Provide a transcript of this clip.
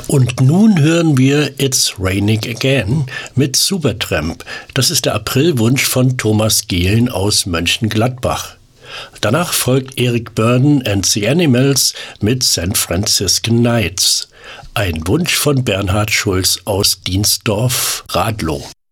Und nun hören wir It's Raining Again mit Supertramp. Das ist der Aprilwunsch von Thomas Gehlen aus Mönchengladbach. Danach folgt Eric Burdon and the Animals mit San Franciscan Nights. Ein Wunsch von Bernhard Schulz aus Dienstdorf, Radlow.